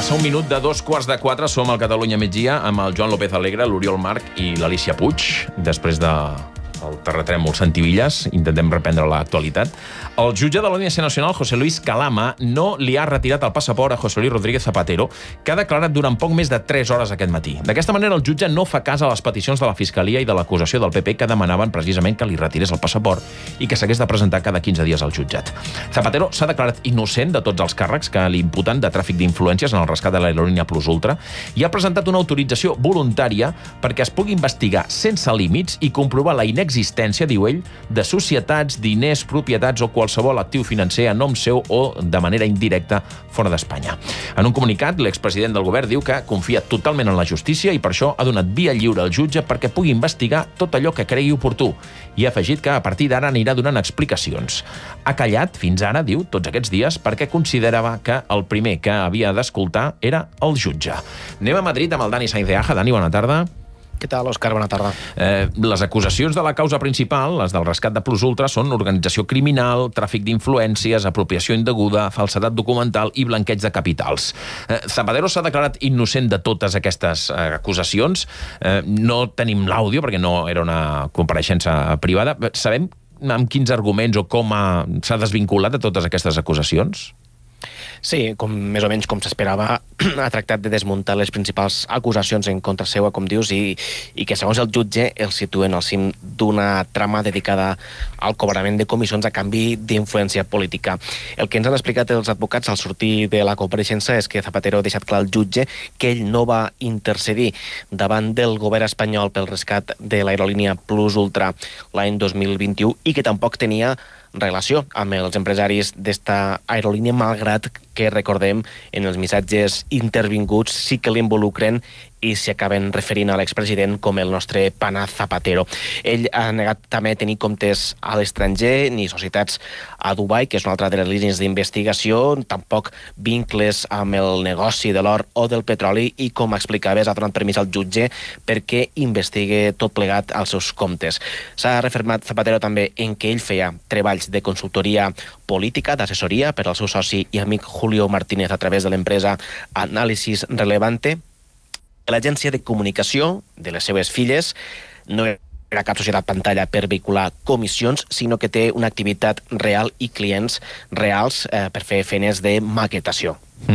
Passa un minut de 3:45, som al Catalunya migdia amb el Joan López Alegre, l'Oriol Marc i l'Alícia Puig. Després del terratrèmol Santivillas, intentem reprendre l'actualitat. El jutge de l'Audiència Nacional, José Luis Calama, no li ha retirat el passaport a José Luis Rodríguez Zapatero, que ha declarat durant poc més de 3 hores aquest matí. D'aquesta manera, el jutge no fa cas a les peticions de la Fiscalia i de l'acusació del PP que demanaven precisament que li retirés el passaport i que s'hagués de presentar cada 15 dies al jutjat. Zapatero s'ha declarat innocent de tots els càrrecs que li imputen de tràfic d'influències en el rescat de l'aerolínia Plus Ultra i ha presentat una autorització voluntària perquè es pugui investigar sense límits i comprovar la inexistència, diu ell, de societats, diners, propietats o qualsevol actiu financer a nom seu o de manera indirecta fora d'Espanya. En un comunicat, l'expresident del govern diu que confia totalment en la justícia i per això ha donat via lliure al jutge perquè pugui investigar tot allò que cregui oportú i ha afegit que a partir d'ara anirà donant explicacions. Ha callat fins ara, diu, tots aquests dies perquè considerava que el primer que havia d'escoltar era el jutge. Anem a Madrid amb el Dani Sainz de Aja. Dani, bona tarda. Què tal, Òscar? Bona tarda. Les acusacions de la causa principal, les del rescat de Plus Ultra, són organització criminal, tràfic d'influències, apropiació indeguda, falsedat documental i blanqueig de capitals. Zapatero s'ha declarat innocent de totes aquestes acusacions. No tenim l'àudio perquè no era una compareixença privada. Sabem amb quins arguments o com s'ha desvinculat de totes aquestes acusacions? Sí, més o menys com s'esperava, ha tractat de desmuntar les principals acusacions en contra seva, com dius, i que, segons el jutge, el situen al cim d'una trama dedicada al cobrament de comissions a canvi d'influència política. El que ens han explicat els advocats al sortir de la compareixença és que Zapatero ha deixat clar al jutge que ell no va intercedir davant del govern espanyol pel rescat de l'aerolínia Plus Ultra l'any 2021 i que tampoc tenia relació amb els empresaris d'esta aerolínia, malgrat que, recordem, en els missatges intervinguts sí que l'involucren i s'hi acaben referint a l'expresident com el nostre pana Zapatero. Ell ha negat també tenir comptes a l'estranger ni societats a Dubai, que és una altra de les línies d'investigació, tampoc vincles amb el negoci de l'or o del petroli i, com explicaves, ha donat permís al jutge perquè investigue tot plegat als seus comptes. S'ha refermat Zapatero també en que ell feia treballs de consultoria política, d'assessoria per al seu soci i amic Julio Martínez a través de l'empresa Análisis Relevante. L'agència de comunicació de les seves filles no era cap societat pantalla per vehicular comissions, sinó que té una activitat real i clients reals per fer feines de maquetació.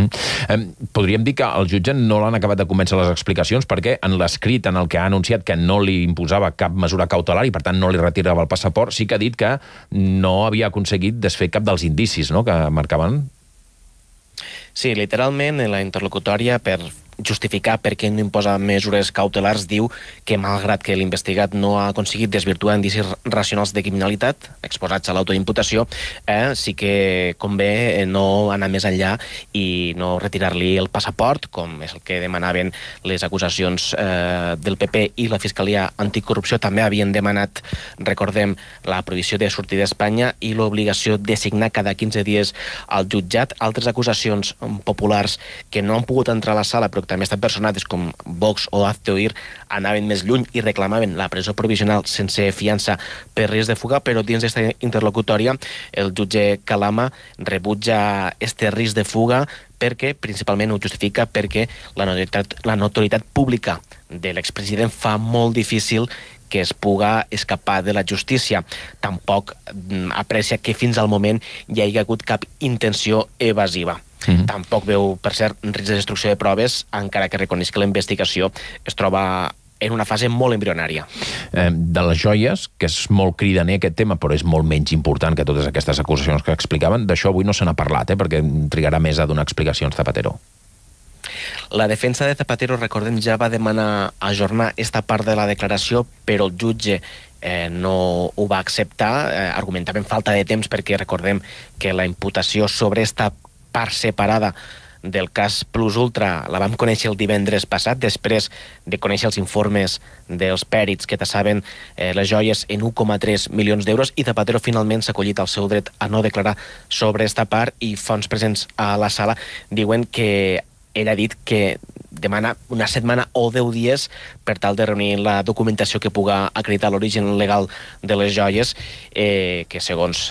Podríem dir que el jutge no l'han acabat de convèncer les explicacions perquè en l'escrit en el que ha anunciat que no li imposava cap mesura cautelar i per tant no li retirava el passaport, sí que ha dit que no havia aconseguit desfer cap dels indicis, no?, que marcaven. Sí, literalment, en la interlocutòria, per justificar per què no imposa mesures cautelars, diu que, malgrat que l'investigat no ha aconseguit desvirtuar indicis racionals de criminalitat exposats a l'autoimputació, sí que convé no anar més enllà i no retirar-li el passaport, com és el que demanaven les acusacions del PP i la Fiscalia Anticorrupció. També havien demanat, recordem, la prohibició de sortir d'Espanya i l'obligació de signar cada 15 dies al jutjat. Altres acusacions populars que no han pogut entrar a la sala però que també estan personades, com Vox o Hazte Oír, anaven més lluny i reclamaven la presó provisional sense fiança per risc de fuga, però dins d'aquesta interlocutòria el jutge Calama rebutja este risc de fuga perquè, principalment ho justifica, perquè la notorietat pública de l'expresident fa molt difícil que es puga escapar de la justícia. Tampoc aprecia que fins al moment hi hagi hagut cap intenció evasiva. Tampoc veu, per cert, risc de destrucció de proves, encara que reconeix que la investigació es troba en una fase molt embrionària. De les joies, que és molt cridaner aquest tema, però és molt menys important que totes aquestes acusacions que explicaven, d'això avui no se n'ha parlat, perquè trigarà més a donar explicacions Zapatero. La defensa de Zapatero, recordem, ja va demanar ajornar esta part de la declaració, però el jutge no ho va acceptar, argumentaven falta de temps perquè recordem que la imputació sobre esta part separada del cas Plus Ultra la vam conèixer el divendres passat, després de conèixer els informes dels pèrits que tassaven les joies en 1,3 milions d'euros, i Zapatero finalment s'ha acollit al seu dret a no declarar sobre esta part, i fonts presents a la sala diuen que ell ha dit que demana una setmana o 10 dies per tal de reunir la documentació que puga acreditar l'origen legal de les joies, que segons